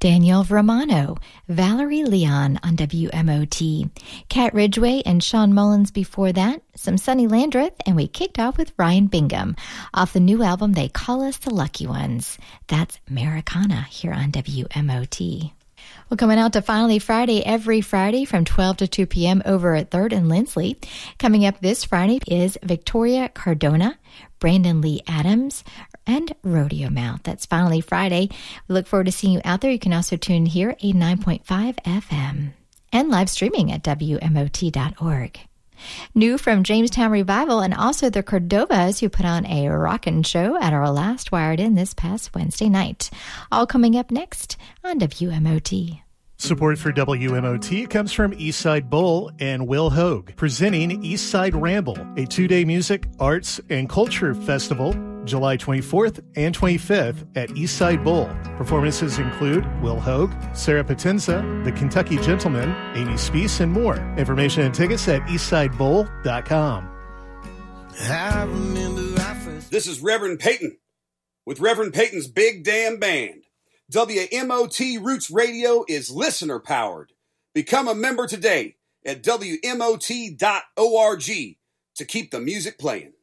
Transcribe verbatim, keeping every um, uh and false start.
Danielle Romano, Valerie Leon on W M O T, Kat Ridgway and Sean Mullins before that, some Sonny Landreth, and we kicked off with Ryan Bingham off the new album They Call Us the Lucky Ones. That's Americana here on W M O T. Well, coming out to Finally Friday every Friday from twelve to two p.m. over at third and Lindsley. Coming up this Friday is Victoria Cardona, Brandon Lee Adams, and Rodeo Mouth. That's Finally Friday. We look forward to seeing you out there. You can also tune here, eighty-nine point five F M, and live streaming at W M O T dot org. New from Jamestown Revival and also the Cordovas, who put on a rockin' show at our last Wired In this past Wednesday night. All coming up next on W M O T. Support for W M O T comes from Eastside Bowl and Will Hogue, presenting Eastside Ramble, a two-day music, arts, and culture festival, July twenty-fourth and twenty-fifth at Eastside Bowl. Performances include Will Hogue, Sarah Potenza, The Kentucky Gentleman, Amy Speece, and more. Information and tickets at eastside bowl dot com. I remember I first... This is Reverend Peyton with Reverend Peyton's Big Damn Band. W M O T Roots Radio is listener-powered. Become a member today at W M O T dot org to keep the music playing.